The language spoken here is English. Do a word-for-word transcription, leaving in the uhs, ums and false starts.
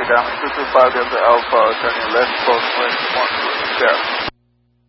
taxi down two two five Delta Alpha, turning left, close, one, one, zero.